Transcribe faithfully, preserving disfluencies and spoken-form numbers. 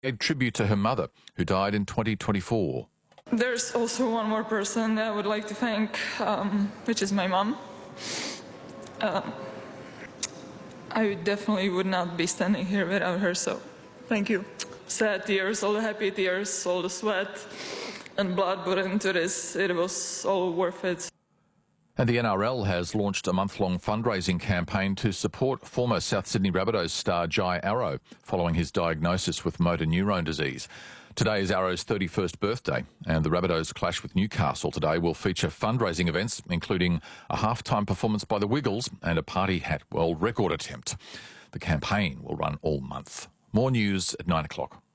A tribute to her mother, who died in twenty twenty-four. There's also one more person that I would like to thank, um, which is my mom. Um, I definitely would not be standing here without her, so thank you. Sad tears, all the happy tears, all the sweat and blood put into this, it was all worth it. And the N R L has launched a month-long fundraising campaign to support former South Sydney Rabbitohs star Jai Arrow following his diagnosis with motor neurone disease. Today is Arrow's thirty-first birthday, and the Rabbitohs clash with Newcastle today will feature fundraising events, including a halftime performance by the Wiggles and a party hat world record attempt. The campaign will run all month. More news at nine o'clock.